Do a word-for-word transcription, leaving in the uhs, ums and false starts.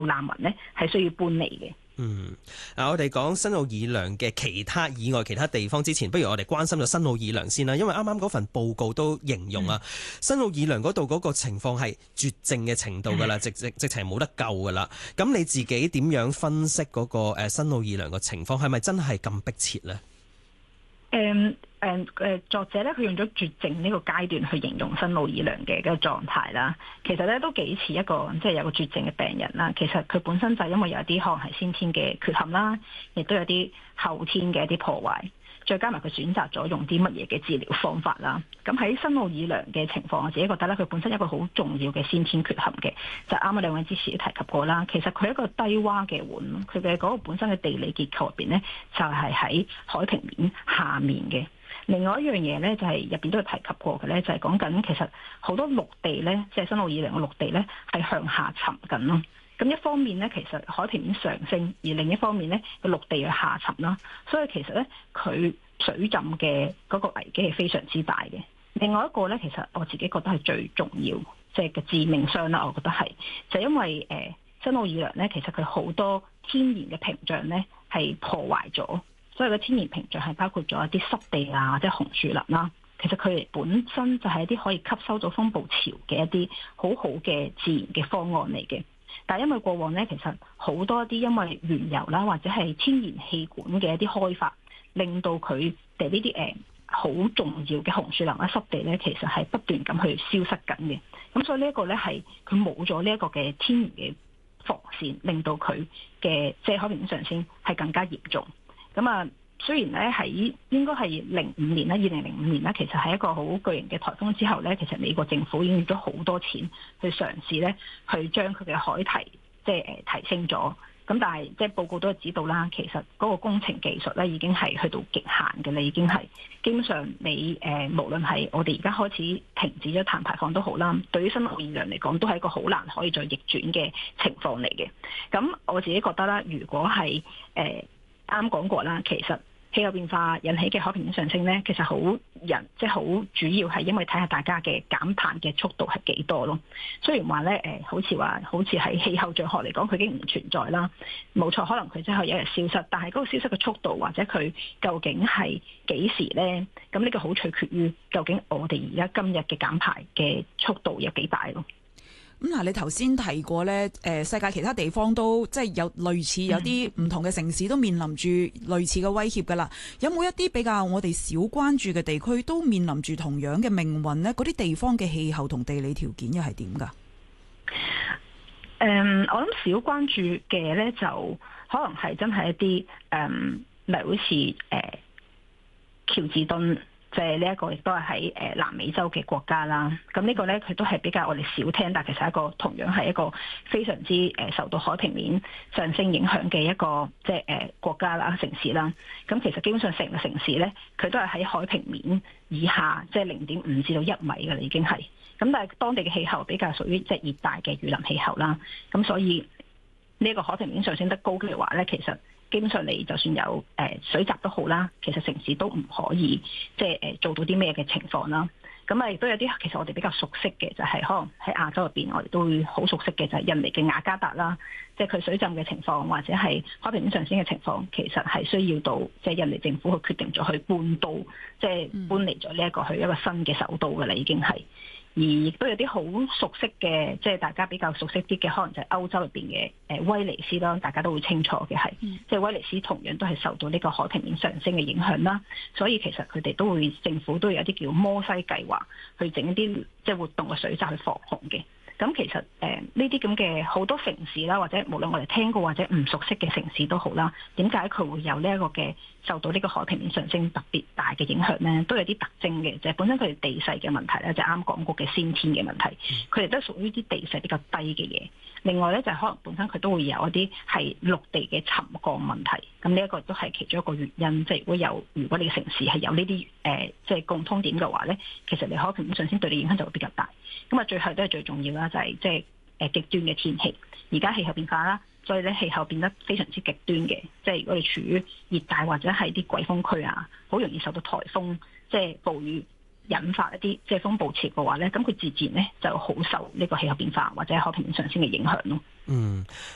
難民咧係需要搬離嘅。 嗯，嗱，我哋講新奧爾良嘅其他以外其他地方之前，不如我哋關心咗新奧爾良先啦。因為啱啱嗰份報告都形容啊，嗯、新奧爾良嗰度嗰個情況係絕症嘅程度噶啦，直直直情冇得救噶啦。咁你自己點樣分析嗰個誒新奧爾良嘅情況，係咪真係咁迫切呢？ 誒誒誒，作者咧佢用咗絕症呢個階段去形容新奧爾良嘅嗰個狀態啦。其實咧都幾似一個即係有個絕症嘅病人啦。其實佢本身就係因為有啲可能係先天嘅缺陷啦，亦都有啲後天嘅一啲破壞，再加埋佢選擇咗用啲乜嘢嘅治療方法啦。咁喺新奧爾良嘅情況，我自己覺得咧，佢本身一個好重要嘅先天缺陷嘅，就啱啱兩位之前都提及過啦。其實佢一個低洼嘅碗，佢嘅嗰個本身嘅地理結構入邊咧，就係喺海平面下面嘅。另外一樣嘢咧，就係入邊都有提及過嘅咧，就係講緊其實好多陸地咧，即係新奧爾良嘅陸地咧，係向下沉緊咯。咁一方面咧，其實海平面上升，而另一方面咧，個陸地要下沉啦。所以其實咧，佢水浸嘅嗰個危機係非常之大嘅。另外一個咧，其實我自己覺得係最重要，即係嘅致命傷啦。我覺得係就係因為誒、呃、新奧爾良咧，其實佢好多天然嘅屏障咧係破壞咗。所以個天然屏障係包括咗一啲濕地啊，或者紅樹林啦。其實佢哋本身就係一啲可以吸收到風暴潮嘅一啲好好嘅自然嘅方案嚟嘅。但係因為過往咧，其實好多啲因為原油啦，或者係天然氣管嘅一啲開發，令到佢哋呢啲誒好重要嘅紅樹林啦、濕地咧，其實係不斷咁去消失緊嘅。咁所以呢一個咧係佢冇咗呢一個嘅天然嘅防線，令到佢嘅即係海平面上升係更加嚴重。咁啊，雖然咧喺應該係零五年啦，二零零五年啦，其實係一個好巨型嘅颱風之後咧，其實美國政府已經用咗好多錢去嘗試咧，去將佢嘅海堤即係誒提升咗。咁但係即係報告都指到啦，其實嗰個工程技術咧已經係去到極限嘅啦，已經係基本上你誒、呃、無論係我哋而家開始停止咗碳排放都好啦，對於新奧爾良嚟講都係一個好難可以再逆轉嘅情況嚟嘅。咁我自己覺得啦，如果係誒，呃啱講過啦，其實氣候變化引起嘅海平面上升咧，其實好人即係好主要係因為睇下大家嘅減碳嘅速度係幾多咯。雖然話咧誒，好似話好似喺氣候象學嚟講，佢已經唔存在啦，冇錯，可能佢真係有一日消失，但係嗰個消失嘅速度或者佢究竟係幾時咧？咁呢個好取決於究竟我哋而家今日嘅減排嘅速度有幾大咯。 咁嗱、嗯，你頭先提過咧，誒世界其他地方都即係有類似有啲唔同嘅城市都面臨住類似嘅威脅噶啦。有冇一啲比較我哋少關注嘅地區都面臨住同樣嘅命運呢？嗰啲地方嘅氣候同地理條件又係點噶？ 誒、嗯，我諗少關注嘅咧，就可能係真係一啲誒，例如好似誒喬治敦。即係呢一個亦都係喺誒南美洲嘅國家啦，咁呢個咧佢都係比較我哋少聽，但其實係一個同樣係一個非常之誒受到海平面上升影響嘅一個即係誒國家啦、城市啦。咁其實基本上成個城市咧，佢都係喺海平面以下，即係零點五至到一米㗎啦，已經係。咁但係當地嘅氣候比較屬於即係熱帶嘅雨林氣候啦，咁所以呢一個海平面上升得高嘅話咧，其實基本上你就算有誒、呃、水閘都好啦，其實城市都唔可以即係誒做到啲咩嘅情況啦。咁啊亦都有啲其實我哋比較熟悉嘅，就係、是、可能喺亞洲入邊我哋都會好熟悉嘅，就係印尼嘅雅加達啦。即係佢水浸嘅情況或者係海平面上升嘅情況，其實係需要到即係、就是、印尼政府去決定咗去搬到即係、就是、搬嚟咗呢一個去一個新嘅首都㗎啦，已經係。而亦都有啲好熟悉嘅，即係大家比較熟悉啲嘅，可能就係歐洲入邊嘅誒威尼斯啦，大家都會清楚嘅係，嗯、即係威尼斯同樣都係受到呢個海平面上升嘅影響啦。所以其實佢哋都會政府都有一啲叫摩西計劃，去整一啲即係活動嘅水閘去防洪嘅。咁其實誒呢啲咁嘅好多城市啦，或者無論我哋聽過或者唔熟悉嘅城市都好啦，點解佢會有呢一個嘅受到呢個海平面上升特別大嘅影響呢？都有啲特徵嘅，就係、是、本身佢哋地勢嘅問題咧，就啱、是、講過嘅先天嘅問題，佢哋都屬於啲地勢比較低嘅嘢。另外咧就係、是、可能本身佢都會有一啲係陸地嘅沉降問題，咁呢一個都係其中一個原因。即、就、係、是、如果有如果你嘅城市係有呢啲誒即係共通點嘅話咧，其實你海平面上升對你影響就會比較大。咁啊，最後都係最重要啦，就係即係誒極端嘅天氣。而家氣候變化啦，所以咧氣候變得非常之極端嘅。即係如果你處於熱帶或者係啲季風區啊，好容易受到颱風即係暴雨引發一啲即係風暴潮嘅話咧，咁佢自然咧就好受呢個氣候變化或者海平面上升嘅影響咯。 嗯，